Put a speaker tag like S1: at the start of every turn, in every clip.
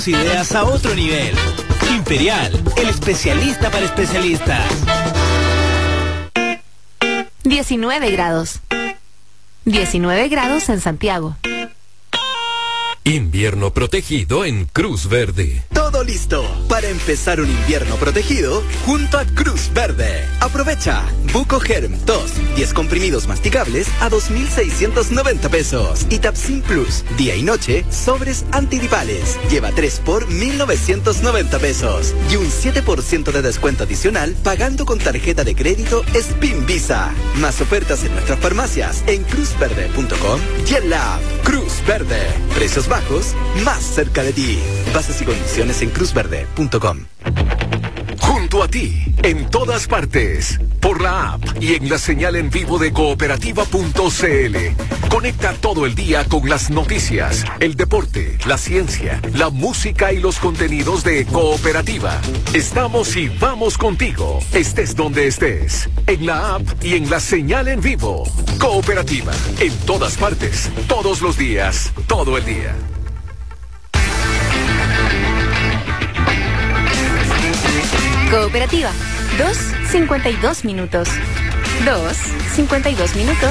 S1: tus ideas a otro nivel. Imperial, el especialista para especialistas.
S2: 19 grados. 19 grados en Santiago.
S3: Invierno protegido en Cruz Verde.
S4: Todo listo para empezar un invierno protegido junto a Cruz Verde. Aprovecha Buco Germ 2, 10 comprimidos masticables a 2,690 pesos. Y Tapsin Plus, día y noche, sobres antigripales. Lleva 3 por 1,990 pesos. Y un 7% de descuento adicional pagando con tarjeta de crédito Spin Visa. Más ofertas en nuestras farmacias en cruzverde.com y en la app Cruz Verde. Precios bajos, más cerca de ti. Bases y condiciones en cruzverde.com.
S3: Junto a ti, en todas partes, por la app y en la señal en vivo de cooperativa.cl. Conecta todo el día con las noticias, el deporte, la ciencia, la música y los contenidos de Cooperativa. Estamos y vamos contigo, estés donde estés, en la app y en la señal en vivo. Cooperativa, en todas partes, todos los días, todo el día.
S2: Cooperativa, 2:52 minutos. 2:52 minutos.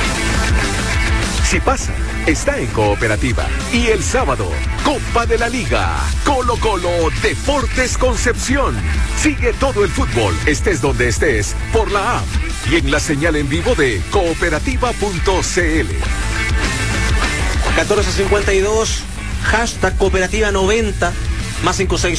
S3: Si pasa, está en Cooperativa. Y el sábado, Copa de la Liga, Colo-Colo Deportes Concepción. Sigue todo el fútbol, estés donde estés, por la app y en la señal en vivo de cooperativa.cl.
S5: 14:52, hashtag Cooperativa 90. Más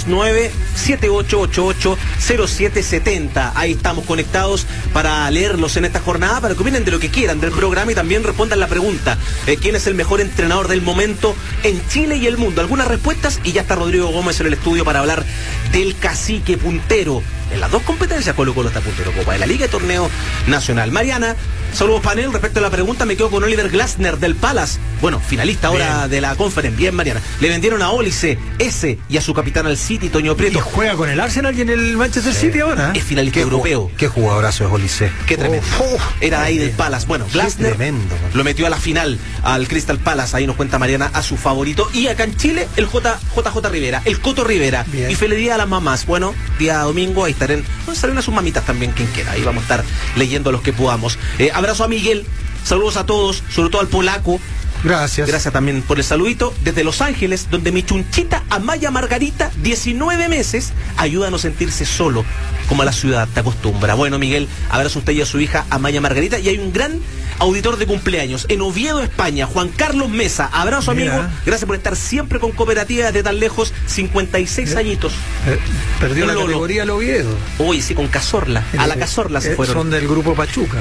S5: 569-7888-0770. Ahí estamos conectados para leerlos en esta jornada, para que opinen de lo que quieran del programa y también respondan la pregunta: ¿quién es el mejor entrenador del momento en Chile y el mundo? Algunas respuestas y ya está Rodrigo Gómez en el estudio para hablar del cacique puntero. En las dos competencias Colo-Colo está puntero, Copa de la Liga y Torneo Nacional. Mariana, saludos panel. Respecto a la pregunta, me quedo con Oliver Glasner del Palace. Bueno, finalista ahora de la Conference. Bien, Mariana. Le vendieron a Ólice ese y a su capitán al City, Toño Prieto.
S6: Y juega con el Arsenal y en el Manchester City ahora.
S5: Es finalista europeo.
S6: Qué jugadorazo es Ólice.
S5: Qué tremendo. Era ahí del Palace. Bueno, Glasner lo metió a la final al Crystal Palace. Ahí nos cuenta Mariana a su favorito. Y acá en Chile, el JJ Rivera, el Coto Rivera. Bien. Y feliz día a las mamás. Bueno, día domingo, ahí estarán. Salen a sus mamitas también, quien quiera. Ahí vamos a estar leyendo a los que podamos. Abrazo a Miguel. Saludos a todos, sobre todo al polaco.
S6: Gracias.
S5: Gracias también por el saludito. Desde Los Ángeles, donde mi chunchita Amaya Margarita, 19 meses, ayuda a no sentirse solo, como la ciudad te acostumbra. Bueno, Miguel, abrazo a usted y a su hija Amaya Margarita. Y hay un gran auditor de cumpleaños en Oviedo, España, Juan Carlos Mesa. Abrazo, amigo. Gracias por estar siempre con Cooperativa desde tan lejos. 56 añiñitos.
S6: Perdió la categoría el Oviedo.
S5: Uy, sí, con Cazorla. A la Cazorla se fueron.
S6: Son del grupo Pachuca.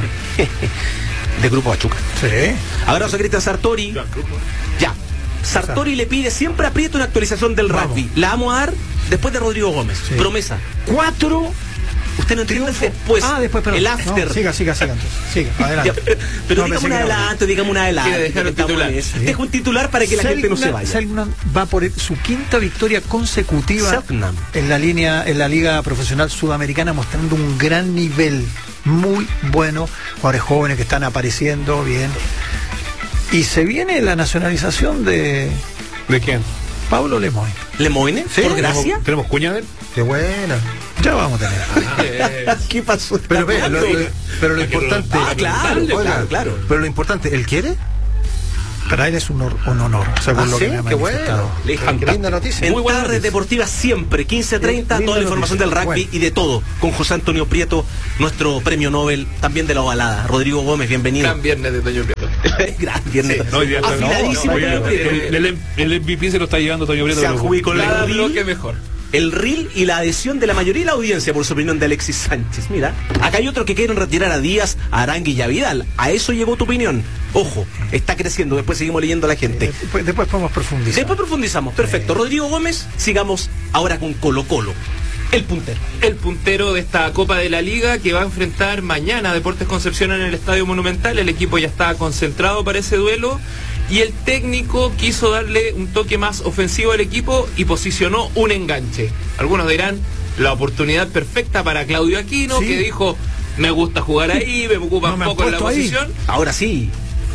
S5: De Grupo Pachuca.
S6: Sí.
S5: Abrazo a Cristian Sartori. Ya. Sartori le pide siempre a Prieto una actualización del rugby. La vamos a dar después de Rodrigo Gómez. Sí. Promesa. 4. Usted no entiende después.
S6: Después, perdón.
S5: El after.
S6: No, siga, adelante.
S5: Pero digamos un adelanto.
S1: Dejar un titular.
S5: Deja un titular para que la gente no se vaya.
S6: Selknam va por su quinta victoria consecutiva en la Liga Profesional Sudamericana, mostrando un gran nivel. Muy bueno. Jugadores jóvenes que están apareciendo bien. Y se viene la nacionalización de...
S1: ¿De quién?
S6: Pablo Lemoine.
S5: ¿Lemoine?
S6: ¿Sí?
S5: ¿Por gracia?
S1: ¿Tenemos cuña de él?
S6: Qué buena. Ya vamos a tener.
S5: ¿Qué pasó?
S6: Pero lo importante...
S5: Claro.
S6: Pero lo importante, ¿él quiere? Para él es un honor, según lo que me ha manifestado.
S5: Linda noticia. Muy buena red deportiva siempre, 15:30, toda la información del rugby y de todo, con José Antonio Prieto, nuestro premio Nobel, también de la ovalada. Rodrigo Gómez, bienvenido.
S1: Gran viernes de Toño Prieto.
S5: Gran viernes.
S1: Afiladísimo Toño Prieto. El MVP se lo está llevando Toño Prieto.
S5: Se adjudicó
S1: cada bloque mejor.
S5: El reel y la adhesión de la mayoría de la audiencia por su opinión de Alexis Sánchez. Mira, acá hay otros que quieren retirar a Díaz, a Arangui y a Vidal. A eso llegó tu opinión. Ojo, está creciendo. Después seguimos leyendo a la gente.
S6: Después podemos profundizar.
S5: Después profundizamos. Perfecto. Rodrigo Gómez, sigamos ahora con Colo-Colo. El puntero.
S1: El puntero de esta Copa de la Liga que va a enfrentar mañana a Deportes Concepción en el Estadio Monumental. El equipo ya está concentrado para ese duelo. Y el técnico quiso darle un toque más ofensivo al equipo y posicionó un enganche. Algunos dirán, la oportunidad perfecta para Claudio Aquino, que dijo, me gusta jugar ahí, me ocupa un poco en la posición.
S5: Ahora sí.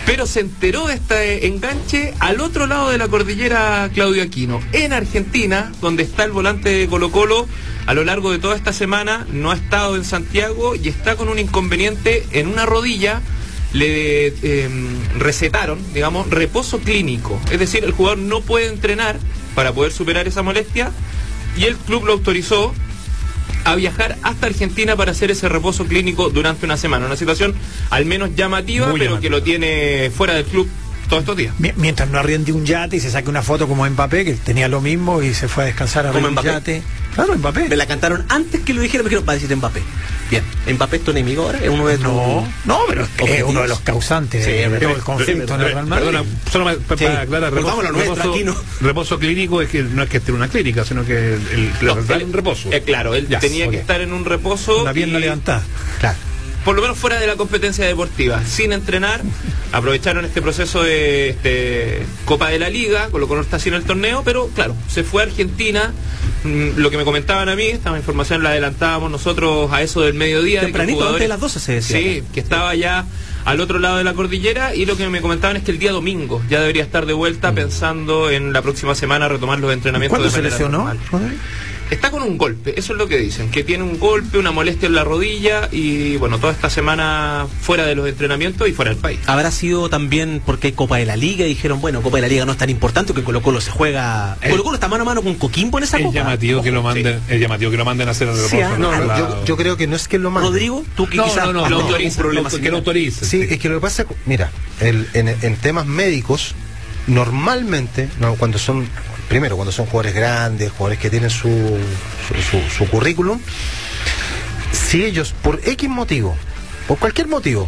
S1: Pero se enteró de este enganche al otro lado de la cordillera Claudio Aquino, en Argentina, donde está el volante de Colo-Colo. A lo largo de toda esta semana no ha estado en Santiago y está con un inconveniente en una rodilla. Le recetaron, digamos, reposo clínico. Es decir, el jugador no puede entrenar para poder superar esa molestia y el club lo autorizó a viajar hasta Argentina para hacer ese reposo clínico durante una semana. Una situación al menos llamativa,
S7: muy
S1: pero
S7: llamativa,
S1: que lo tiene fuera del club todos estos días.
S6: Mientras no arriende un yate y se saque una foto como Mbappé, que tenía lo mismo y se fue a descansar a un yate. Claro, Mbappé.
S5: Me la cantaron antes que lo dijera, me dijeron, va a decir Mbappé. Bien, ¿Mbappé es tu enemigo ahora? ¿Es uno de tus
S6: pero es uno de los causantes del conflicto en el Real Madrid?
S7: Perdona, solo para aclarar, reposo clínico es que no es que esté en una clínica, sino que un reposo.
S1: Claro, él tenía que estar en un reposo.
S6: Una pierna levantada.
S1: Claro. Por lo menos fuera de la competencia deportiva, sin entrenar. Aprovecharon este proceso de Copa de la Liga, Colo-Colo está así en el torneo, pero claro, se fue a Argentina. Lo que me comentaban a mí, esta información la adelantábamos nosotros a eso del mediodía.
S5: Tempranito, antes de las 12 se decía.
S1: Sí, que estaba ya al otro lado de la cordillera, y lo que me comentaban es que el día domingo ya debería estar de vuelta, pensando en la próxima semana retomar los entrenamientos.
S6: ¿Cuándo se lesionó?
S1: Está con un golpe, eso es lo que dicen, que tiene un golpe, una molestia en la rodilla y bueno, toda esta semana fuera de los entrenamientos y fuera del país.
S5: Habrá sido también porque hay Copa de la Liga y dijeron, bueno, Copa de la Liga no es tan importante, que Colo-Colo se juega. Colo-Colo está mano a mano con Coquimbo en esa Copa.
S7: Es llamativo que lo manden a hacer el reposo.
S8: Yo creo que no es que lo manden.
S5: Rodrigo, tú que quizás
S7: lo autoriza, que lo autorice.
S8: Sí, es que lo que pasa, mira, en temas médicos, normalmente, cuando son jugadores grandes, jugadores que tienen su currículum, si ellos por X motivo, por cualquier motivo,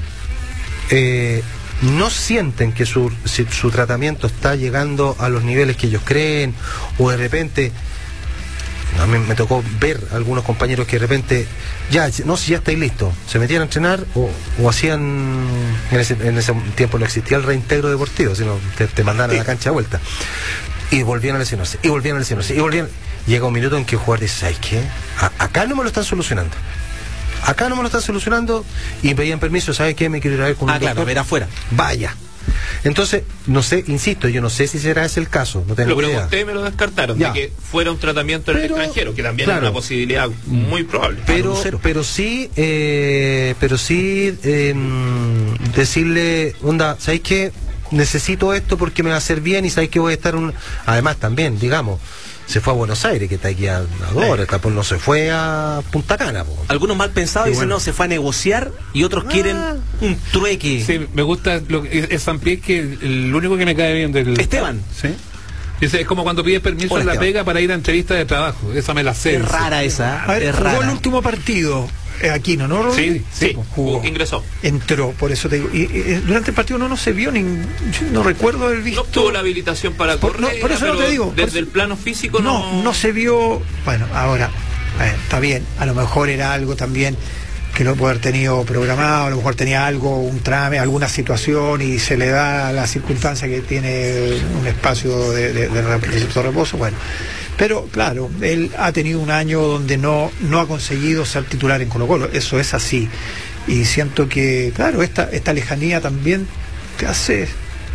S8: no sienten que su tratamiento está llegando a los niveles que ellos creen, o de repente, a mí me tocó ver algunos compañeros que de repente, si ya estáis listos, se metían a entrenar o hacían, en ese tiempo no existía el reintegro deportivo, sino te mandaban a la cancha de vuelta. Y volvían a lesionarse. Llega un minuto en que el jugador dice, ¿sabes qué? Acá no me lo están solucionando. Y pedían permiso, ¿sabes qué? Me quiero ir a ver con un doctor.
S5: Ver afuera.
S8: Vaya. Entonces, no sé, insisto, yo no sé si será ese el caso. No tengo idea.
S1: Pregunté, me lo descartaron, de que fuera un tratamiento en el extranjero, que también es una posibilidad muy probable.
S8: Pero sí decirle, ¿sabes qué? Necesito esto porque me va a hacer bien y sabéis que voy a estar además también, digamos, se fue a Buenos Aires, que está aquí a 2 horas, no se fue a Punta Cana.
S5: Algunos mal pensados dicen, no, se fue a negociar, y otros quieren un trueque.
S7: Sí, me gusta es Sampié, que el único que me cae bien del
S5: Esteban.
S7: Sí. Es como cuando pides permiso en la pega para ir a entrevistas de trabajo. Esa me la sé.
S5: Es rara esa.
S6: A ver, jugó el último partido Aquino, ¿no, Rodrigo?
S1: Sí, jugó, ingresó.
S6: Entró, por eso te digo. Y durante el partido no se vio yo no recuerdo haber visto.
S1: No tuvo la habilitación para correr.
S6: Por eso no te digo.
S1: Desde el plano físico
S6: no se vio. Bueno, ahora, está bien. A lo mejor era algo también que no puede haber tenido programado, a lo mejor tenía algo, un trame, alguna situación, y se le da la circunstancia que tiene un espacio de reposo, bueno. Pero claro, él ha tenido un año donde no ha conseguido ser titular en Colo-Colo, eso es así. Y siento que, claro, esta lejanía también te hace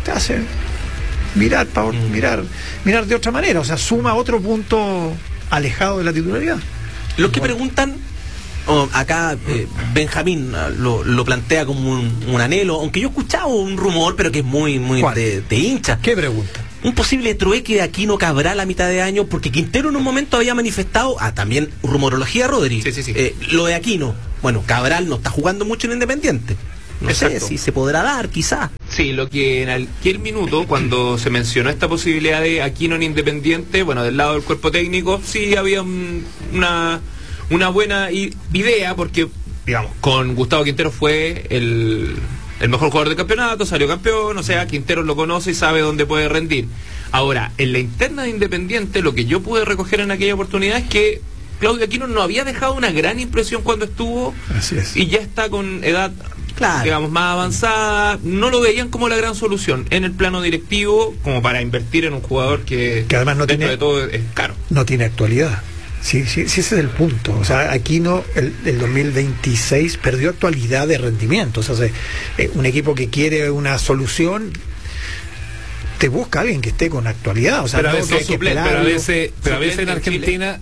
S6: mirar de otra manera, o sea, suma otro punto alejado de la titularidad.
S5: Los que preguntan, acá Benjamín lo plantea como un anhelo, aunque yo he escuchado un rumor, pero que es muy de hincha.
S6: ¿Qué pregunta?
S5: Un posible trueque de Aquino Cabral a mitad de año, porque Quintero en un momento había manifestado, también rumorología, Rodri,
S1: sí.
S5: Lo de Aquino. Bueno, Cabral no está jugando mucho en Independiente. No sé si se podrá dar, quizás.
S1: Sí, lo que en aquel minuto, cuando se mencionó esta posibilidad de Aquino en Independiente, bueno, del lado del cuerpo técnico, sí había una buena idea, porque, digamos, con Gustavo Quintero fue el mejor jugador del campeonato, salió campeón, o sea, Quintero lo conoce y sabe dónde puede rendir. Ahora, en la interna de Independiente, lo que yo pude recoger en aquella oportunidad es que Claudio Aquino no había dejado una gran impresión cuando estuvo.
S6: Así es.
S1: Y ya está con edad, digamos, más avanzada. No lo veían como la gran solución en el plano directivo, como para invertir en un jugador que
S6: además no
S1: dentro
S6: tiene,
S1: de todo es caro.
S6: No tiene actualidad. Sí, ese es el punto. O sea, Aquino el 2026 perdió actualidad de rendimiento. O sea, un equipo que quiere una solución te busca alguien que esté con actualidad. O sea,
S7: pero a veces en Argentina,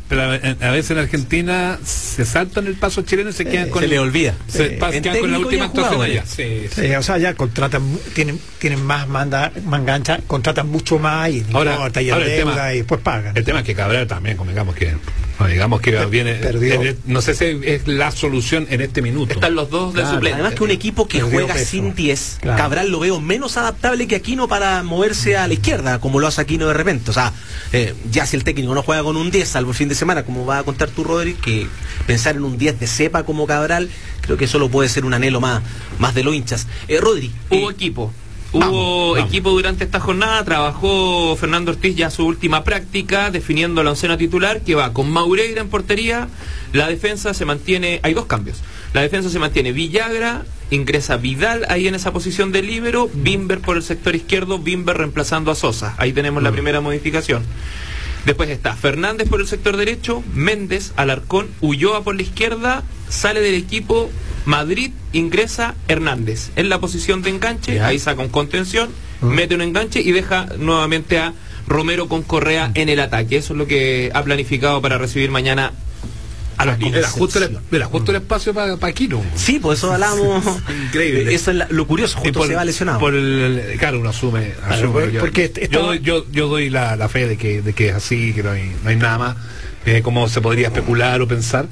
S7: se saltan el paso chileno y se quedan con
S5: se le olvida.
S7: Se quedan con la última actuación allá.
S6: O sea, ya contratan, tienen más mangancha, contratan mucho más y
S7: ahora el tema,
S6: y después pagan.
S7: El tema es que Cabral también, digamos que viene, no sé si es la solución en este minuto.
S1: Están los dos de suplente.
S5: Además que un equipo que juega sin 10, Cabral lo veo menos adaptable que Aquino para moverse a la izquierda, como lo hace Aquino de repente. O sea, ya si el técnico no juega con un 10, salvo el fin de semana, como va a contar tú, Rodri, que pensar en un 10 de cepa como Cabral, creo que solo puede ser un anhelo más de los hinchas. Rodri.
S1: Hubo equipo. Hubo equipo durante esta jornada, trabajó Fernando Ortiz ya su última práctica, definiendo la oncena titular, que va con Maureira en portería. La defensa se mantiene, hay dos cambios. La defensa se mantiene Villagra, ingresa Vidal ahí en esa posición de líbero, Bimber por el sector izquierdo, Bimber reemplazando a Sosa. Ahí tenemos la primera modificación. Después está Fernández por el sector derecho, Méndez, Alarcón, Ulloa por la izquierda, sale del equipo Madrid, ingresa Hernández en la posición de enganche, ahí saca un contención, mete un enganche y deja nuevamente a Romero con Correa en el ataque. Eso es lo que ha planificado para recibir mañana a los
S7: Era justo el espacio para Aquino.
S5: Sí, pues eso hablábamos.
S7: Increíble.
S5: Eso es lo curioso, justo se va lesionado.
S7: Claro, uno asume. Yo doy la fe de que es así, que no hay nada más como se podría especular o pensar.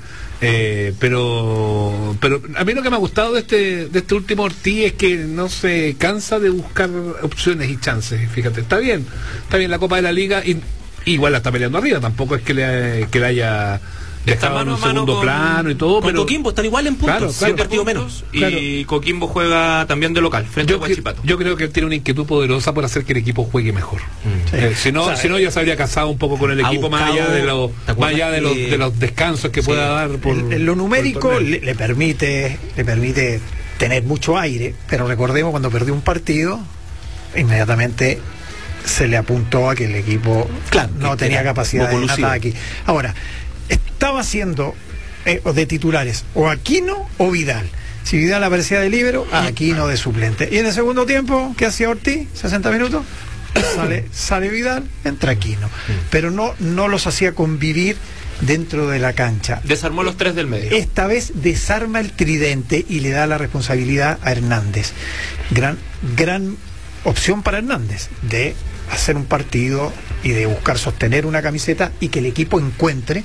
S7: Pero a mí lo que me ha gustado de este último Ortiz es que no se cansa de buscar opciones y chances. Fíjate, está bien la Copa de la Liga y igual la está peleando arriba, tampoco es que le haya dejado en un segundo plano y todo,
S5: pero Coquimbo están igual en puntos,
S1: claro, partido menos, y Coquimbo juega también de local frente a Huachipato.
S7: Yo creo que él tiene una inquietud poderosa por hacer que el equipo juegue mejor. Si no ya se habría casado un poco con el equipo, más allá de los descansos que pueda dar por
S6: lo numérico. Le permite tener mucho aire, pero recordemos cuando perdió un partido inmediatamente se le apuntó a que el equipo no tenía capacidad de ataque. Ahora, estaba haciendo de titulares o Aquino o Vidal. Si Vidal aparecía de líbero, Aquino de suplente. Y en el segundo tiempo, ¿qué hacía Ortiz? 60 minutos. Sale Vidal, entra Aquino. Pero no los hacía convivir dentro de la cancha.
S1: Desarmó los tres del medio.
S6: Esta vez desarma el tridente y le da la responsabilidad a Hernández. Gran opción para Hernández de hacer un partido y de buscar sostener una camiseta y que el equipo encuentre,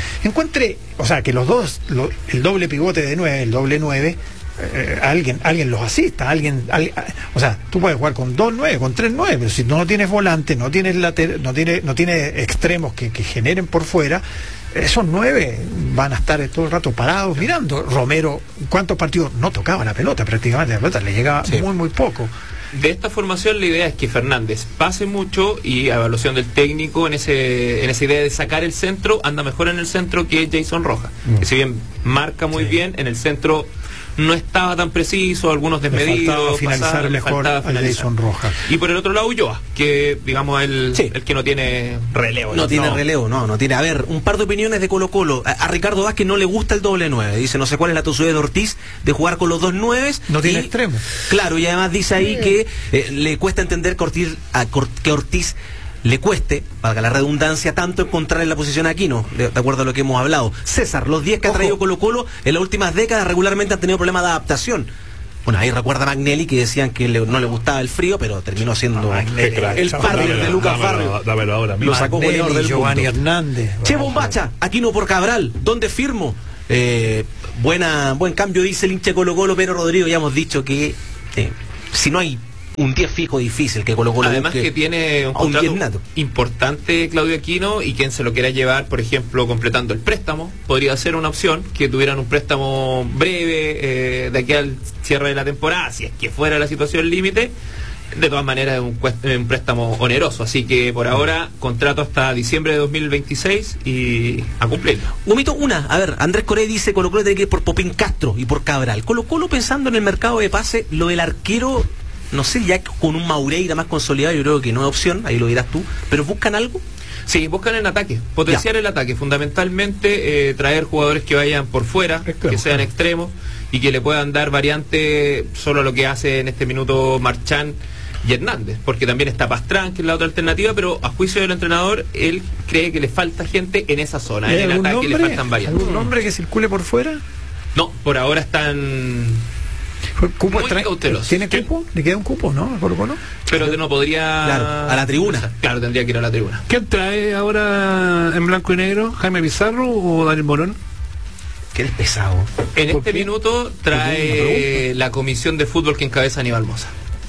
S6: o sea, que los dos, el doble pivote de 9, el doble 9, alguien los asista, o sea, tú puedes jugar con 2-9, con 3-9, pero si no tienes volante, no tienes no tienes extremos que generen por fuera, esos 9 van a estar todo el rato parados mirando. Romero, ¿cuántos partidos no tocaba la pelota? Prácticamente la pelota le llegaba muy poco.
S1: De esta formación la idea es que Fernández pase mucho y a evaluación del técnico en esa idea de sacar el centro, anda mejor en el centro que Jason Rojas, que si bien marca muy bien, en el centro no estaba tan preciso, algunos desmedidos,
S6: finalizar mejor a Jason Rojas.
S1: Y por el otro lado Ulloa, que digamos el que no tiene relevo.
S5: No tiene. A ver, un par de opiniones de Colo-Colo. A Ricardo Vázquez no le gusta el doble 9. Dice, no sé cuál es la tosudez de Ortiz de jugar con los dos 9.
S6: No tiene extremo.
S5: Claro, y además dice ahí que le cuesta entender que Ortiz le cueste, valga la redundancia, tanto encontrar en la posición a Aquino, de acuerdo a lo que hemos hablado. César, los 10 que ha traído Colo-Colo en las últimas décadas regularmente han tenido problemas de adaptación. Bueno, ahí recuerda a Magnelli, que decían que no le gustaba el frío, pero terminó siendo el partner de Lucas Farrio.
S7: Dámelo ahora.
S5: Lo sacó goleador del
S6: Giovanni Hernández.
S5: Che, Bombacha, Aquino por Cabral, ¿dónde firmo? Buen cambio, dice el hincha Colo-Colo, pero Rodrigo, ya hemos dicho que si no hay un 10 fijo difícil que Colo-Colo
S1: además que tiene un contrato importante Claudio Aquino, y quien se lo quiera llevar, por ejemplo, completando el préstamo, podría ser una opción que tuvieran un préstamo breve de aquí al cierre de la temporada, si es que fuera la situación límite. De todas maneras es un préstamo oneroso, así que por ahora contrato hasta diciembre de 2026 y a cumplirlo.
S5: Gomito, a ver, Andrés Coré dice Colo-Colo tiene que ir por Popín Castro y por Cabral. Colo-Colo, pensando en el mercado de pase, lo del arquero, no sé, ya con un Maureira más consolidado, yo creo que no es opción, ahí lo dirás tú, pero ¿buscan algo?
S1: Sí, buscan en ataque, potenciar el ataque, fundamentalmente traer jugadores que vayan por fuera, que sean extremos y que le puedan dar variante solo lo que hace en este minuto Marchán y Hernández, porque también está Pastrán, que es la otra alternativa, pero a juicio del entrenador, él cree que le falta gente en esa zona, en el ataque le faltan variantes.
S6: ¿Algún nombre que circule por fuera?
S1: No, por ahora están
S6: ¿Cupo
S1: muy cautelosos.
S6: ¿Tiene cupo? ¿Le queda un cupo, no? ¿No?
S1: Pero no podría...
S5: Claro, a la tribuna.
S1: Claro, tendría que ir a la tribuna.
S7: ¿Quién trae ahora en blanco y negro? ¿Jaime Pizarro o Daniel Morón?
S5: Que eres pesado.
S1: En este minuto trae la comisión de fútbol que encabeza Aníbal Mosa.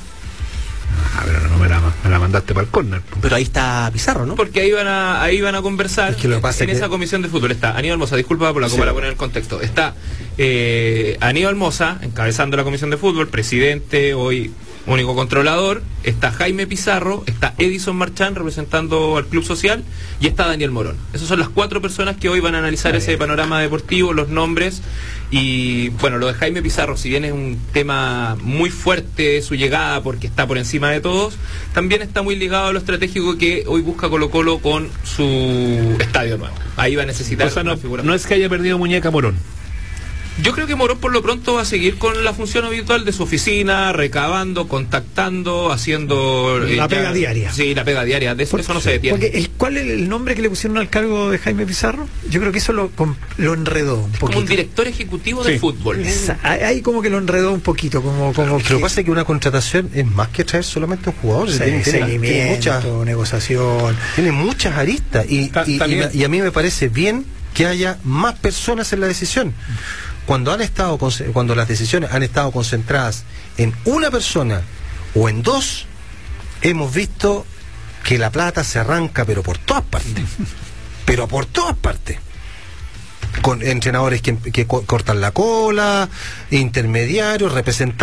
S7: Pero no me la mandaste para el córner.
S5: Pero ahí está Pizarro, ¿no?
S1: Porque ahí van a conversar.
S8: Es que lo que pasa
S1: en
S8: es que...
S1: esa comisión de fútbol está Aníbal Mosa, disculpa por la para poner el contexto. Está Aníbal Mosa encabezando la comisión de fútbol, presidente, hoy único controlador. Está Jaime Pizarro, está Edison Marchán representando al Club Social y está Daniel Morón. Esas son las 4 personas que hoy van a analizar ese panorama deportivo, los nombres. Y bueno, lo de Jaime Pizarro, si bien es un tema muy fuerte su llegada porque está por encima de todos, también está muy ligado a lo estratégico que hoy busca Colo-Colo con su estadio nuevo. Ahí va a necesitar
S7: una figura. No es que haya perdido muñeca Morón.
S1: Yo creo que Morón por lo pronto va a seguir con la función habitual de su oficina, recabando, contactando, haciendo...
S6: la pega diaria.
S1: Sí, la pega diaria, de eso no se detiene.
S6: Porque ¿cuál es el nombre que le pusieron al cargo de Jaime Pizarro? Yo creo que eso lo enredó un poquito.
S1: Como un director ejecutivo de fútbol.
S6: Ahí como que lo enredó un poquito. Como
S8: lo que pasa es que una contratación es más que traer solamente un jugador.
S6: Tiene muchas negociación.
S8: Tiene muchas aristas y a mí me parece bien que haya más personas en la decisión. Cuando las decisiones han estado concentradas en una persona o en dos, hemos visto que la plata se arranca pero por todas partes. Con entrenadores que cortan la cola, intermediarios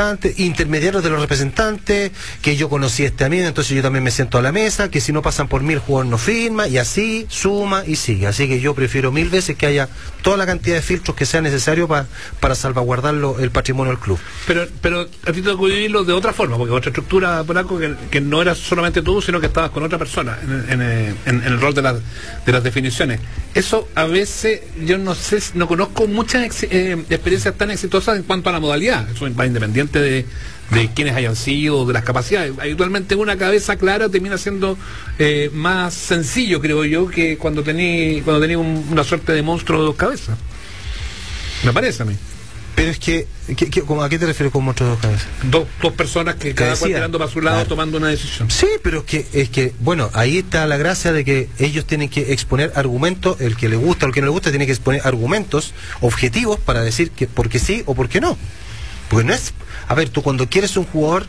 S8: de los representantes, que yo conocí a este amigo, entonces yo también me siento a la mesa, que si no pasan por mí el jugador no firma, y así suma y sigue. Así que yo prefiero 1000 veces que haya toda la cantidad de filtros que sea necesario para salvaguardar el patrimonio del club.
S7: Pero a ti te tocó vivirlo de otra forma, porque otra estructura, Polaco, que no era solamente tú, sino que estabas con otra persona en el rol de las definiciones. Eso a veces yo no conozco muchas experiencias tan exitosas en cuanto a la modalidad. Eso va independiente de quienes hayan sido, de las capacidades. Habitualmente una cabeza clara termina siendo más sencillo, creo yo, que cuando tenía una suerte de monstruo de 2 cabezas. Me parece a mí.
S8: Pero es que ¿a qué te refieres con monstruo de 2 cabezas?
S7: Dos personas que cada cual tirando para su lado, claro, tomando una decisión.
S8: Sí, pero es que bueno, ahí está la gracia de que ellos tienen que exponer argumentos, el que le gusta o el que no le gusta tiene que exponer argumentos objetivos para decir que porque sí o porque no. Porque no es, a ver, tú cuando quieres un jugador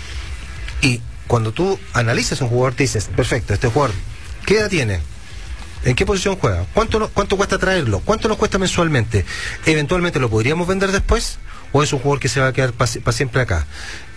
S8: y cuando tú analizas un jugador te dices, perfecto, este jugador, ¿qué edad tiene? ¿En qué posición juega? ¿Cuánto cuesta traerlo? ¿Cuánto nos cuesta mensualmente? ¿Eventualmente lo podríamos vender después? ¿O es un jugador que se va a quedar para siempre acá?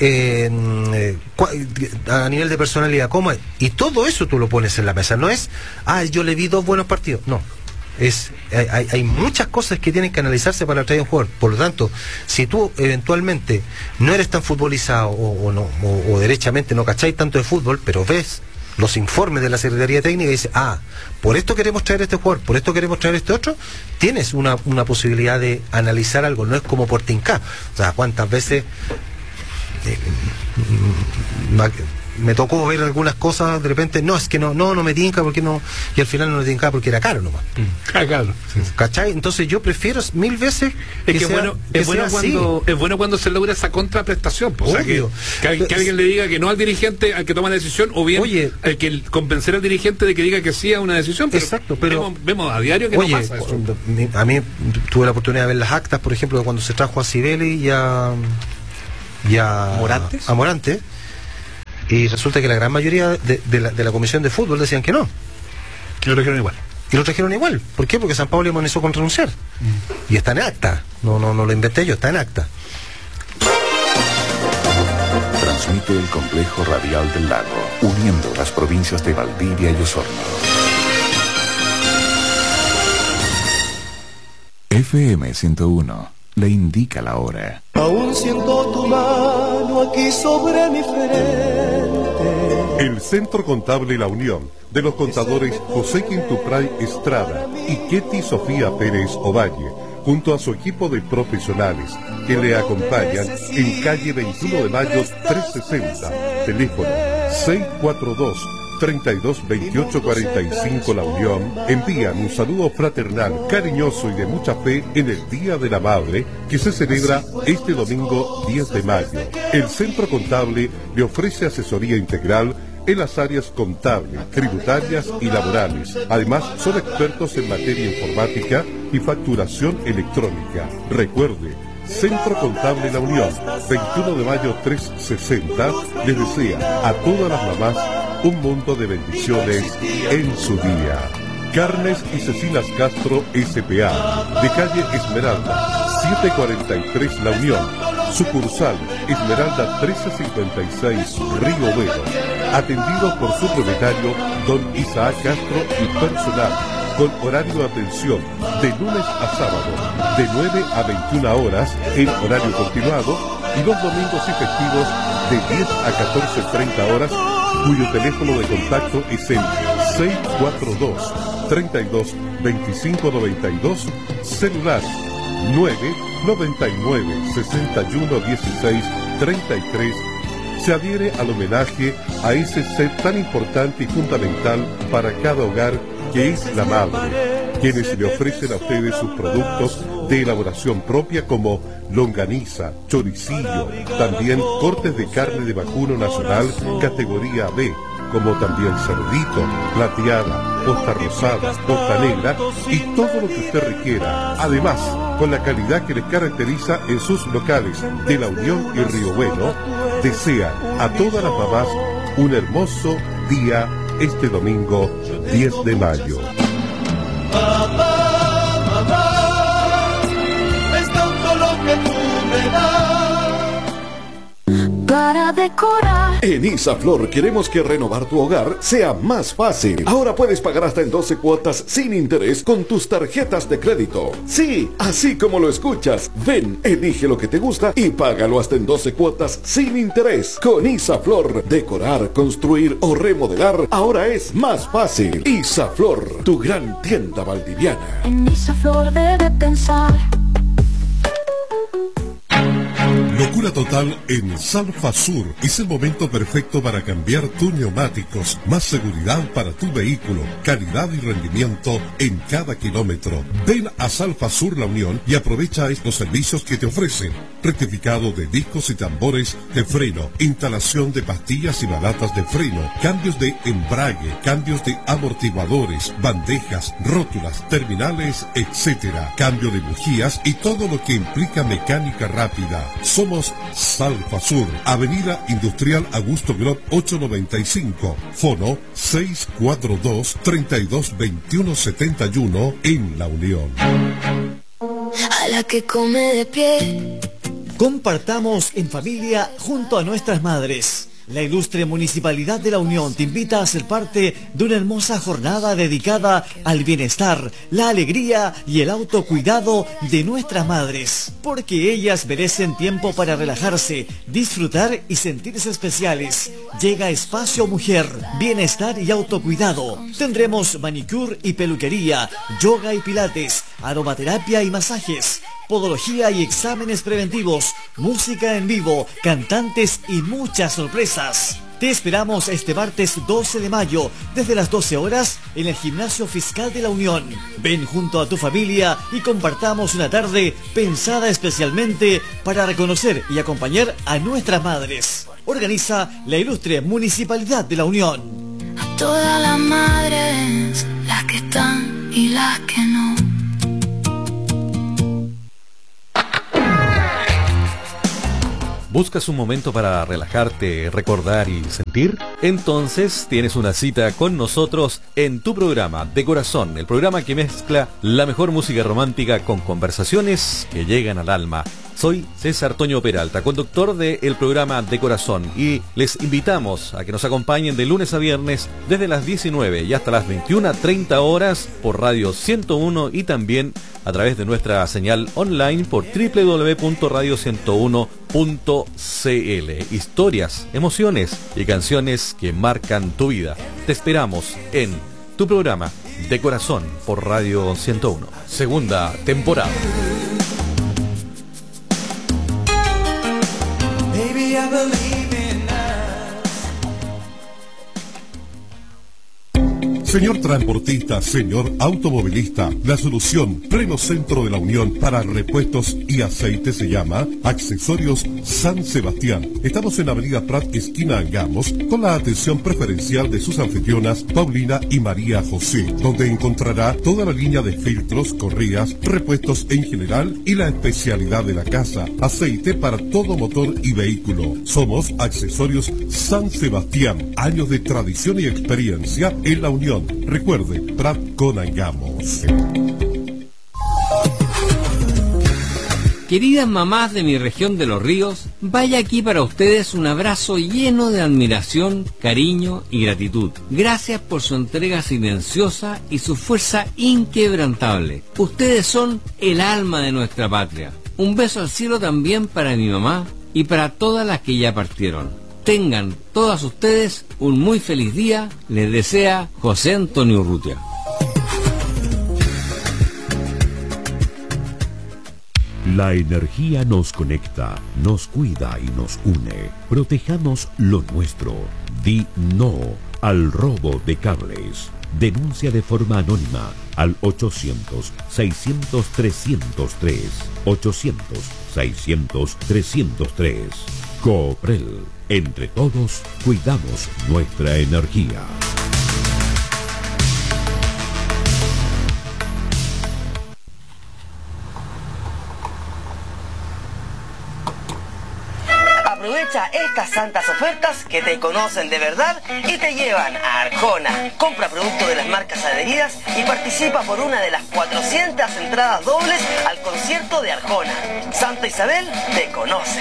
S8: A nivel de personalidad, ¿cómo es? Y todo eso tú lo pones en la mesa. No es, yo le vi 2 buenos partidos. No. Hay muchas cosas que tienen que analizarse para traer un jugador. Por lo tanto, si tú eventualmente no eres tan futbolizado o derechamente no cacháis tanto de fútbol, pero ves los informes de la Secretaría Técnica y dice, por esto queremos traer este jugador, por esto queremos traer este otro, tienes una posibilidad de analizar algo, no es como por tincar. O sea, cuántas veces me tocó ver algunas cosas, de repente, es que no me tinca porque no, y al final no me tinca porque era caro nomás.
S7: Claro. Sí.
S8: ¿Cachai? Entonces yo prefiero 1000 veces
S7: es bueno cuando se logra esa contraprestación, pues, o sea, que alguien le diga que no al dirigente al que toma la decisión, o bien que convencer al dirigente de que diga que sí a una decisión. Pero
S8: exacto, pero
S7: vemos a diario que no pasa eso.
S8: A mí tuve la oportunidad de ver las actas, por ejemplo, de cuando se trajo a Sibeli y a Morante. Y resulta que la gran mayoría de la comisión de fútbol decían que no.
S7: Que lo trajeron igual.
S8: Y lo trajeron igual. ¿Por qué? Porque San Pablo amonizó con renunciar. Y está en acta. No lo inventé yo, está en acta.
S3: Transmite el complejo radial del lago, uniendo las provincias de Valdivia y Osorno. FM 101 le indica la hora.
S9: Aún siento tu mano aquí sobre mi frente.
S10: El Centro Contable La Unión,
S9: de los contadores José Quintupray Estrada y Ketty Sofía Pérez Ovalle, junto a su equipo de profesionales que le acompañan en calle 21 de Mayo 360, teléfono 642-322845 La Unión. Envían un saludo fraternal, cariñoso y de mucha fe en el Día de la Madre que se celebra este domingo 10 de mayo. El Centro Contable le ofrece asesoría integral en las áreas contables, tributarias y laborales. Además, son expertos en materia informática y facturación electrónica. Recuerde, Centro Contable La Unión, 21 de mayo 360, les desea a todas las mamás un mundo de bendiciones en su día. Carnes y Cecinas Castro S.p.A. de calle Esmeralda, 743 La Unión, sucursal Esmeralda 1356 Río Bueno, atendido por su propietario don Isaac Castro y personal, con horario de atención de lunes a sábado, de 9 a 21 horas en horario continuado y los domingos y festivos de 10 a 14:30 horas, cuyo teléfono de contacto es el 642-32-2592, celular 999-6116-33. Se adhiere al homenaje a ese ser tan importante y fundamental para cada hogar que es la madre, quienes le ofrecen a ustedes sus productos de elaboración propia como longaniza, choricillo, también cortes de carne de vacuno nacional categoría B, como también cerdito, plateada, posta rosada, posta negra y todo lo que usted requiera. Además, con la calidad que les caracteriza en sus locales de La Unión y Río Bueno, desea a todas las mamás un hermoso día este domingo 10 de mayo.
S10: Mamá, mamá, es tanto lo que tú me das. Para decorar.
S3: En Isaflor queremos que renovar tu hogar sea más fácil. Ahora puedes pagar hasta en 12 cuotas sin interés con tus tarjetas de crédito. Sí, así como lo escuchas. Ven, elige lo que te gusta y págalo hasta en 12 cuotas sin interés. Con Isaflor, decorar, construir o remodelar ahora es más fácil. Isaflor, tu gran tienda valdiviana.
S10: En Isaflor debe pensar.
S9: Locura total en Salfa Sur. Es el momento perfecto para cambiar tus neumáticos. Más seguridad para tu vehículo. Calidad y rendimiento en cada kilómetro. Ven a Salfa Sur La Unión y aprovecha estos servicios que te ofrecen. Rectificado de discos y tambores de freno. Instalación de pastillas y balatas de freno. Cambios de embrague. Cambios de amortiguadores. Bandejas, rótulas, terminales, etc. Cambio de bujías y todo lo que implica mecánica rápida. Somos Salfa Sur, Avenida Industrial Augusto Glot 895, fono 642-322171 en La Unión.
S10: A la que come de pie.
S11: Compartamos en familia junto a nuestras madres. La ilustre Municipalidad de La Unión te invita a ser parte de una hermosa jornada dedicada al bienestar, la alegría y el autocuidado de nuestras madres, porque ellas merecen tiempo para relajarse, disfrutar y sentirse especiales. Llega Espacio Mujer, bienestar y autocuidado. Tendremos manicure y peluquería, yoga y pilates, aromaterapia y masajes, podología y exámenes preventivos, música en vivo, cantantes y muchas sorpresas. Te esperamos este martes 12 de mayo desde las 12 horas en el Gimnasio Fiscal de La Unión. Ven junto a tu familia y compartamos una tarde pensada especialmente para reconocer y acompañar a nuestras madres. Organiza la ilustre Municipalidad de La Unión.
S10: A todas las madres, las que están y las que no.
S12: ¿Buscas un momento para relajarte, recordar y sentir? Entonces tienes una cita con nosotros en tu programa De Corazón, el programa que mezcla la mejor música romántica con conversaciones que llegan al alma. Soy César Toño Peralta, conductor del programa De Corazón, y les invitamos a que nos acompañen de lunes a viernes desde las 19 y hasta las 21:30 horas por Radio 101 y también a través de nuestra señal online por www.radio101.cl. Historias, emociones y canciones que marcan tu vida. Te esperamos en tu programa De Corazón por Radio 101, segunda temporada.
S13: Baby, I believe in us.
S9: Señor transportista, señor automovilista, la solución Pleno Centro de la Unión para repuestos y aceite se llama Accesorios San Sebastián. Estamos en Avenida Prat, esquina Angamos, con la atención preferencial de sus anfitrionas Paulina y María José, donde encontrará toda la línea de filtros, correas, repuestos en general y la especialidad de la casa, aceite para todo motor y vehículo. Somos Accesorios San Sebastián, años de tradición y experiencia en la Unión. Recuerde, Prat con Angamos.
S14: Queridas mamás de mi región de Los Ríos, vaya aquí para ustedes un abrazo lleno de admiración, cariño y gratitud. Gracias por su entrega silenciosa y su fuerza inquebrantable. Ustedes son el alma de nuestra patria. Un beso al cielo también para mi mamá y para todas las que ya partieron. Tengan todas ustedes un muy feliz día, les desea José Antonio Urrutia.
S15: La energía nos conecta, nos cuida y nos une. Protejamos lo nuestro. Di no al robo de cables. Denuncia de forma anónima al 800-600-303. 800-600-303. Cooprel. Entre todos, cuidamos nuestra energía.
S16: Aprovecha estas santas ofertas que te conocen de verdad y te llevan a Arjona. Compra productos de las marcas adheridas y participa por una de las 400 entradas dobles al concierto de Arjona. Santa Isabel te conoce.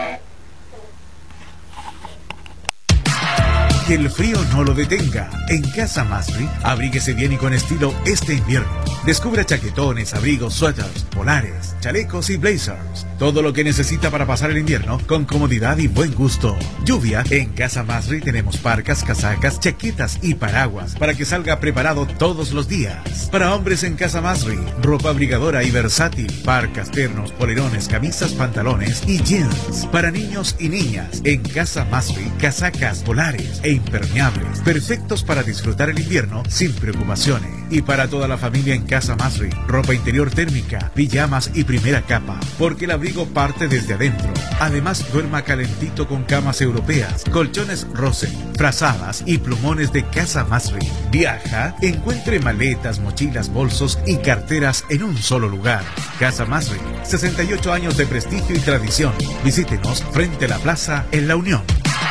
S17: Que el frío no lo detenga. En Casa Masri, abríguese bien y con estilo este invierno. Descubra chaquetones, abrigos, suéteres, polares, chalecos y blazers. Todo lo que necesita para pasar el invierno con comodidad y buen gusto. Lluvia, en Casa Masri tenemos parcas, casacas, chaquetas y paraguas para que salga preparado todos los días. Para hombres en Casa Masri, ropa abrigadora y versátil, parcas, ternos, polerones, camisas, pantalones y jeans. Para niños y niñas, en Casa Masri, casacas, polares e impermeables, perfectos para disfrutar el invierno sin preocupaciones. Y para toda la familia en Casa Masri, ropa interior térmica, pijamas y primera capa, porque el abrigo parte desde adentro. Además, duerma calentito con camas europeas, colchones Rosen, frazadas y plumones de Casa Masri. Viaja, encuentre maletas, mochilas, bolsos y carteras en un solo lugar. Casa Masri, 68 años de prestigio y tradición. Visítenos frente a la plaza en La Unión.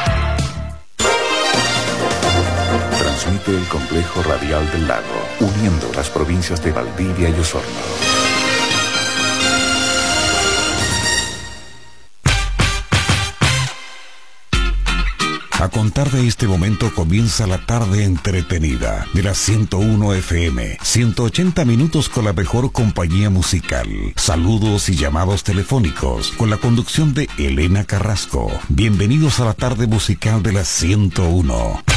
S3: Transmite el Complejo Radial del Lago, uniendo las provincias de Valdivia y Osorno.
S18: A contar de este momento comienza la tarde entretenida de la 101 FM. 180 minutos con la mejor compañía musical. Saludos y llamados telefónicos con la conducción de Elena Carrasco. Bienvenidos a la tarde musical de la 101.